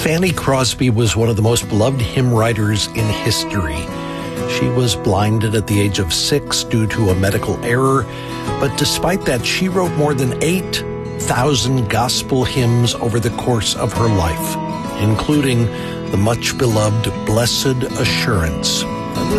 Fanny Crosby was one of the most beloved hymn writers in history. She was blinded at the age of 6 due to a medical error, but despite that, she wrote more than 8,000 gospel hymns over the course of her life, including the much-beloved Blessed Assurance.